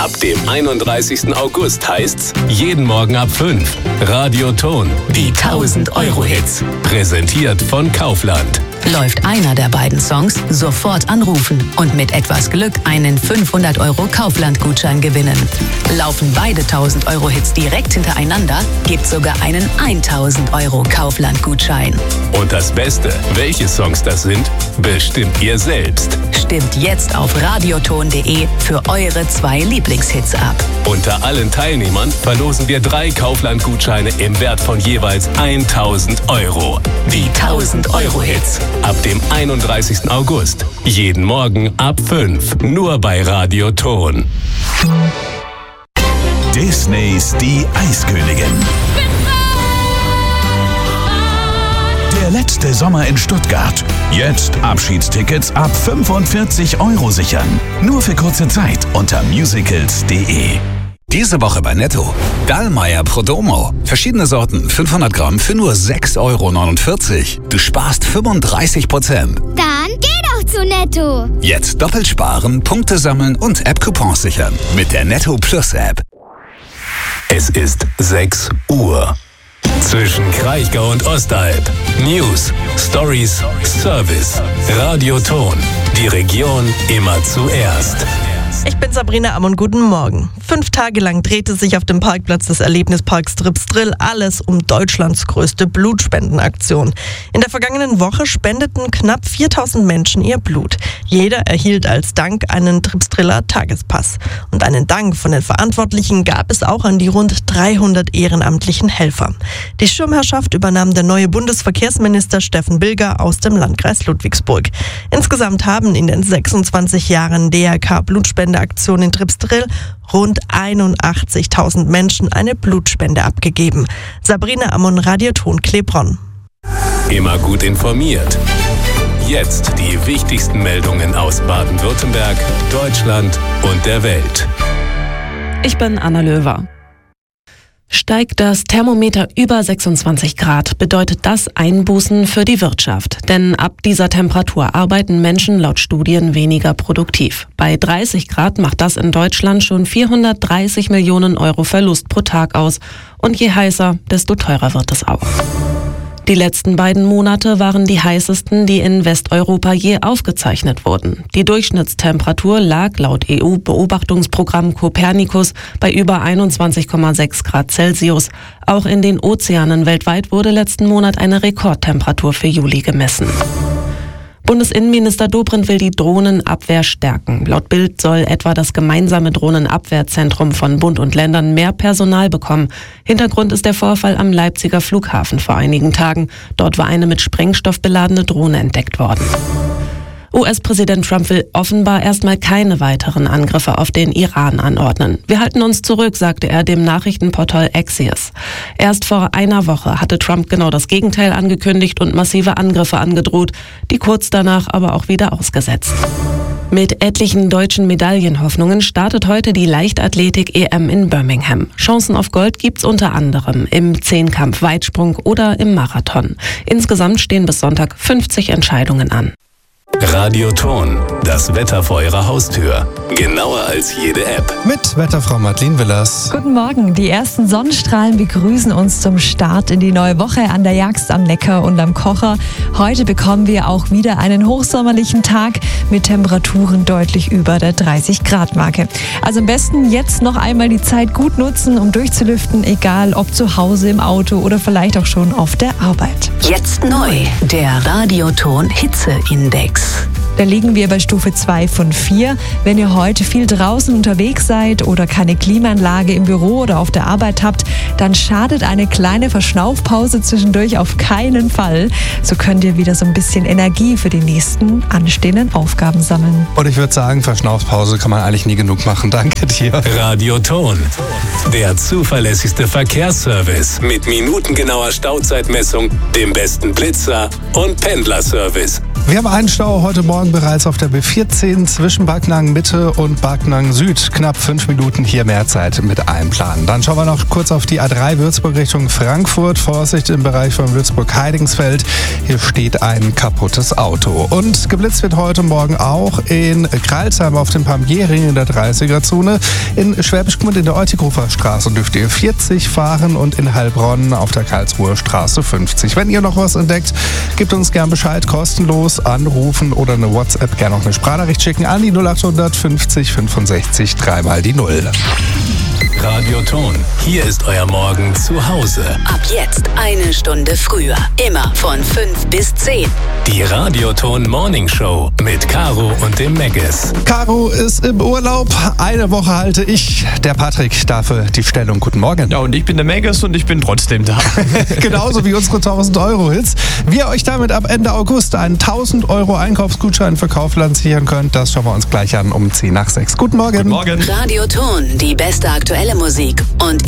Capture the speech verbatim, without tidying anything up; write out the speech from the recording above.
Ab dem einunddreißigsten August heißt's jeden Morgen ab fünf. Radioton, die tausend-Euro-Hits. Präsentiert von Kaufland. Läuft einer der beiden Songs, sofort anrufen und mit etwas Glück einen fünfhundert Euro Kaufland-Gutschein gewinnen. Laufen beide tausend-Euro-Hits direkt hintereinander, gibt's sogar einen tausend Euro Kaufland-Gutschein. Und das Beste, welche Songs das sind, bestimmt ihr selbst. Stimmt jetzt auf radioton punkt de für eure zwei Lieblingshits ab. Unter allen Teilnehmern verlosen wir drei Kaufland-Gutscheine im Wert von jeweils tausend Euro. Die tausend-Euro-Hits. Ab dem einunddreißigsten August. Jeden Morgen ab fünf. Nur bei Radioton. Disneys Die Eiskönigin. Der letzte Sommer in Stuttgart. Jetzt Abschiedstickets ab fünfundvierzig Euro sichern. Nur für kurze Zeit unter musicals punkt de. Diese Woche bei Netto. Dallmayr Prodomo. Verschiedene Sorten, fünfhundert Gramm für nur sechs Euro neunundvierzig. Du sparst fünfunddreißig Prozent. Dann geh doch zu Netto. Jetzt doppelt sparen, Punkte sammeln und App-Coupons sichern. Mit der Netto Plus App. Es ist sechs Uhr. Zwischen Kraichgau und Ostalb. News, Stories, Service. Radioton. Die Region immer zuerst. Ich bin Sabrina Ammon, guten Morgen. Fünf Tage lang drehte sich auf dem Parkplatz des Erlebnisparks Tripsdrill alles um Deutschlands größte Blutspendenaktion. In der vergangenen Woche spendeten knapp viertausend Menschen ihr Blut. Jeder erhielt als Dank einen Tripsdriller Tagespass. Und einen Dank von den Verantwortlichen gab es auch an die rund dreihundert ehrenamtlichen Helfer. Die Schirmherrschaft übernahm der neue Bundesverkehrsminister Steffen Bilger aus dem Landkreis Ludwigsburg. Insgesamt haben in den sechsundzwanzig Jahren D R K Blutspende Aktion in Tripsdrill rund einundachtzigtausend Menschen eine Blutspende abgegeben. Sabrina Ammon, Radioton Klebronn. Immer gut informiert. Jetzt die wichtigsten Meldungen aus Baden-Württemberg, Deutschland und der Welt. Ich bin Anna Löwer. Steigt das Thermometer über sechsundzwanzig Grad, bedeutet das Einbußen für die Wirtschaft. Denn ab dieser Temperatur arbeiten Menschen laut Studien weniger produktiv. Bei dreißig Grad macht das in Deutschland schon vierhundertdreißig Millionen Euro Verlust pro Tag aus. Und je heißer, desto teurer wird es auch. Die letzten beiden Monate waren die heißesten, die in Westeuropa je aufgezeichnet wurden. Die Durchschnittstemperatur lag laut E U-Beobachtungsprogramm Copernicus bei über einundzwanzig Komma sechs Grad Celsius. Auch in den Ozeanen weltweit wurde letzten Monat eine Rekordtemperatur für Juli gemessen. Bundesinnenminister Dobrindt will die Drohnenabwehr stärken. Laut Bild soll etwa das gemeinsame Drohnenabwehrzentrum von Bund und Ländern mehr Personal bekommen. Hintergrund ist der Vorfall am Leipziger Flughafen vor einigen Tagen. Dort war eine mit Sprengstoff beladene Drohne entdeckt worden. U S-Präsident Trump will offenbar erstmal keine weiteren Angriffe auf den Iran anordnen. Wir halten uns zurück, sagte er dem Nachrichtenportal Axios. Erst vor einer Woche hatte Trump genau das Gegenteil angekündigt und massive Angriffe angedroht, die kurz danach aber auch wieder ausgesetzt. Mit etlichen deutschen Medaillenhoffnungen startet heute die Leichtathletik-E M in Birmingham. Chancen auf Gold gibt's unter anderem im Zehnkampf, Weitsprung oder im Marathon. Insgesamt stehen bis Sonntag fünfzig Entscheidungen an. Radioton, das Wetter vor Ihrer Haustür. Genauer als jede App. Mit Wetterfrau Madeleine Willers. Guten Morgen. Die ersten Sonnenstrahlen begrüßen uns zum Start in die neue Woche an der Jagst am Neckar und am Kocher. Heute bekommen wir auch wieder einen hochsommerlichen Tag mit Temperaturen deutlich über der dreißig Grad Marke. Also am besten jetzt noch einmal die Zeit gut nutzen, um durchzulüften, egal ob zu Hause, im Auto oder vielleicht auch schon auf der Arbeit. Jetzt neu, der Radioton Hitzeindex. Da liegen wir bei Stufe zwei von vier. Wenn ihr heute viel draußen unterwegs seid oder keine Klimaanlage im Büro oder auf der Arbeit habt, dann schadet eine kleine Verschnaufpause zwischendurch auf keinen Fall. So könnt ihr wieder so ein bisschen Energie für die nächsten anstehenden Aufgaben sammeln. Und ich würde sagen, Verschnaufpause kann man eigentlich nie genug machen. Danke dir. Radioton, der zuverlässigste Verkehrsservice mit minutengenauer Stauzeitmessung, dem besten Blitzer und Pendlerservice. Wir haben einen Stau heute Morgen bereits auf der B vierzehn zwischen Backnang Mitte und Backnang Süd. Knapp fünf Minuten hier mehr Zeit mit einplanen. Dann schauen wir noch kurz auf die A drei Würzburg Richtung Frankfurt. Vorsicht im Bereich von Würzburg-Heidingsfeld. Hier steht ein kaputtes Auto. Und geblitzt wird heute Morgen auch in Kreilsheim auf dem Pambiering in der dreißiger-Zone. In Schwäbisch Gmünd in der Eutighofer Straße dürft ihr vierzig fahren und in Heilbronn auf der Karlsruher Straße fünfzig. Wenn ihr noch was entdeckt, gebt uns gern Bescheid, kostenlos anrufen oder eine WhatsApp, gerne noch eine Sprachnachricht schicken an die null acht fünfzig fünfundsechzig dreimal die Null. Radioton, hier ist euer Morgen zu Hause. Ab jetzt eine Stunde früher. Immer von fünf bis zehn. Die Radioton Morning Show mit Caro und dem Megas. Caro ist im Urlaub. Eine Woche halte ich, der Patrick, dafür die Stellung. Guten Morgen. Ja, und ich bin der Megas und ich bin trotzdem da. Genauso wie unsere tausend Euro Hits. Wie ihr euch damit ab Ende August einen tausend Euro Einkaufsgutschein für Kaufland sichern könnt, das schauen wir uns gleich an um zehn nach sechs. Guten Morgen. Guten Morgen. Radioton, die beste aktuelle Musik und